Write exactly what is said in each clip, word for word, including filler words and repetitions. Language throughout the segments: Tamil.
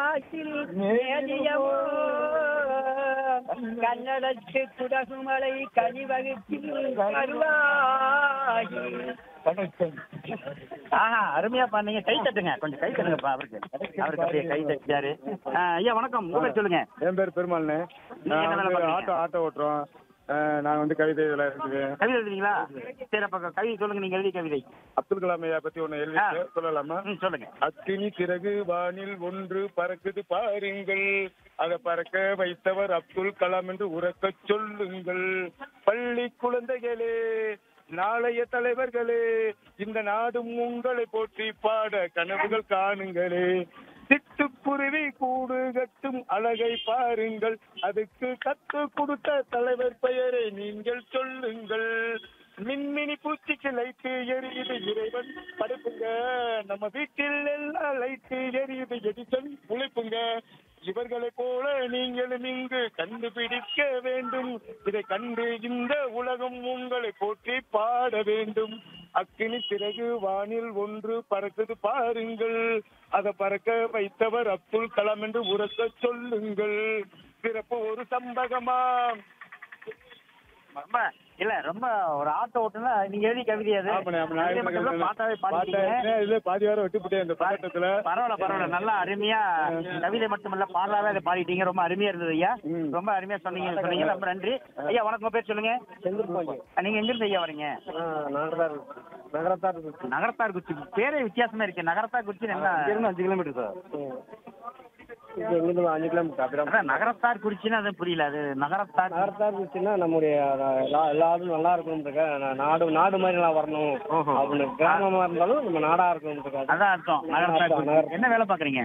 காற்றில் மேதியமோ கன்னடத்து குடகுமலை கனிவகுத்தில் வருவாய். ஆஹா, அருமையா பண்ணீங்க. கை தட்டுங்க, கொஞ்சம் கை தட்டுங்கப்பா அவருக்கு. அவருக்கு அப்படியே கை தட்டாரு. ஐயா வணக்கம், உங்க பேர் சொல்லுங்க. என் பேர் பெருமாள்னு. ஆட்டோ ஆட்டோ ஓட்டுறோம். நான் வந்து கவிதை இதெல்லாம் இருக்குது. கவிதை எழுதுறீங்களா? சரி, அப்ப கவிதை சொல்லுங்க, நீங்க எழுதிய கவிதை. அப்துல் கலாம் ஐயா பத்தி ஒண்ணு எழுதி சொல்லலாமா? சொல்லுங்க. அக்கினி சிறகு வானில் ஒன்று பறக்குது பாருங்கள், அதை பறக்க வைத்தவர் அப்துல் கலாம் என்று உறக்க சொல்லுங்கள். பள்ளி குழந்தைகளே, நாளைய தலைவர்களே, இந்த நாடும் உங்களை போற்றி பாட கனவுகள் காணுங்களே. சிட்டுக்குருவி கூடு கட்டும் அழகை பாருங்கள், அதுக்கு கத்து கொடுத்த தலைவர் பெயரை நீங்கள் சொல்லுங்கள். மின்மினி பூச்சிக்கு லைட்டு எரியுது, இறைவன் படைப்புங்க. நம்ம வீட்டில் எல்லாம் லைட்டு எரியுது, எடிசன் உழைப்புங்க. இவர்களை போல நீங்களும் இங்கு கண்டுபிடிக்க வேண்டும். இதை கண்டு இந்த உலகம் உங்களை போற்றி பாட வேண்டும். அக்கினி சிறகு வானில் ஒன்று பறக்குது பாருங்கள், அதை பறக்க வைத்தவர் அப்துல் கலாம் என்று உறக்க சொல்லுங்கள். சிறப்பு ஒரு சம்பகமா. ரொம்ப இல்ல, ரொம்ப ஒரு ஆட்டோ ஓட்டுனா நீங்க எழுதி கவிதை அது பாட்டாவே பாடிட்டீங்க. பாதி வாரம் விட்டுவிட்டேன் இந்த பாட்டத்துல. பரவாயில்ல பரவாயில்ல, நல்லா அருமையா கவிதை மட்டுமல்ல பாடலாவே அதை பாடிட்டீங்க. ரொம்ப அருமையா இருந்தது ஐயா, ரொம்ப அருமையா சொன்னீங்க சொன்னீங்க ரொம்ப நன்றி ஐயா. வணக்கம், பேர் சொல்லுங்க. நீங்க எங்க இருந்து ஐயா வரீங்க? நகரத்தார் நகரத்தார் குச்சி. பேரே வித்தியாசமா இருக்கு, நகரத்தார் குச்சி. நல்லா அஞ்சு கிலோமீட்டர் சார். அஞ்சு கிலோமீட்டர். நகரத்தார் குறிச்சின்னா அது புரியல. அது நகரத்தார் நகரத்தார் குறிச்சின்னா நம்முடைய எல்லாரும் நல்லா இருக்கணும்ன்றக்க, நாடு நாடு மாதிரி எல்லாம் வரணும் அப்படின்னு. கிராமமா இருந்தாலும் நம்ம நாடா இருக்கணும், அதான் அர்த்தம். நகரத்தார். என்ன வேலை பாக்குறீங்க?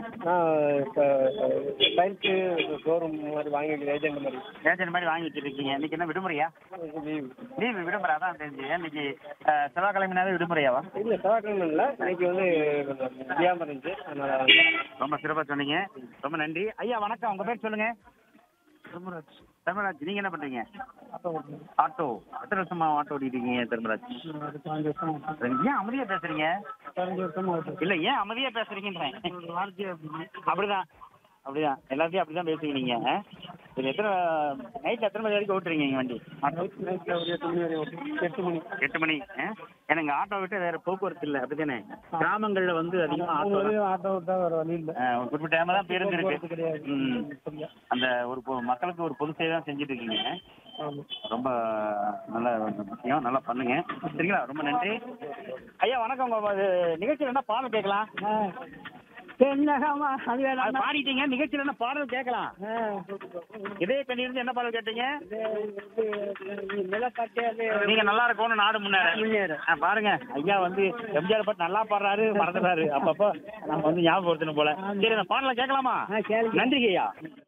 டைல்ஸ் ஷோரூம் மாதிரி வாங்கி ஏஜென்ட் மாதிரி ஏஜென்ட் மாதிரி வாங்கி வச்சிருக்கீங்க. இன்னைக்கு என்ன விடுமுறையா? லீவு விடுமுறை. அதான் தெரிஞ்சு இன்னைக்கு செவ்வாய்க்கிழமைனாவே விடுமுறையாவா? இல்ல, செவ்வாய்க்கிழமை இல்லை, இன்னைக்கு வந்து வியாபாரம் இருந்துச்சு, அதனால. ரொம்ப சிறப்பா சொன்னீங்க, ரொம்ப நன்றி ஐயா. வணக்கம், உங்க பேர் சொல்லுங்க. தர்மராஜ். தர்மராஜ், நீங்க என்ன பண்றீங்க? ஆட்டோ. எத்தனை வருஷமா ஆட்டோ ஓட்டிட்டு இருக்கீங்க தர்மராஜ்? ஏன் அமைதியா பேசுறீங்க? இல்ல, ஏன் அமைதியா பேசுறீங்கன்றேன். அப்படிதான் அப்படிதான் எல்லாத்தையும் அப்படிதான் பேசுவீங்க நீங்க. இது எத்தனை நைட்ல எத்தனை மணி வரைக்கும் ஓட்டுறீங்க நீங்க வண்டி? எட்டு மணி எட்டு மணி எனக்கு ஆட்டோ விட்டு வேற போக்குவரத்து இல்லை, அப்படித்தானே? கிராமங்கள்ல வந்து அதிகமா ஆட்டோ ஆட்டோ விட்டா வேற வழி இல்லை. ஒரு குறிப்பிட்ட டைம் தான் பேருந்து இருக்கு. ம், அந்த ஒரு மக்களுக்கு ஒரு பொது சேவை தான் செஞ்சுட்டு இருக்கீங்க. ரொம்ப நல்ல விஷயம், நல்லா பண்ணுங்க சரிங்களா. ரொம்ப நன்றி ஐயா. வணக்கம். உங்க நிகழ்ச்சியில் என்ன பாடல் கேட்கலாம்? பாடிட்டீங்க. நிகழ்ச்சியில் என்ன பாடல் கேட்கலாம்? இதே கண்ணிருந்து என்ன பாடல் கேட்டீங்க? நீங்க நல்லா இருக்கணும், நாடு முன்னேற. பாருங்க ஐயா வந்து எம்ஜிஆர் பாட்டு நல்லா பாடுறாரு, மறந்துடுறாரு அப்பப்போ. நம்ம வந்து ஞாபகப்படுத்தணும் போல. சரி, அந்த பாடலை கேட்கலாமா? நன்றி ஐயா.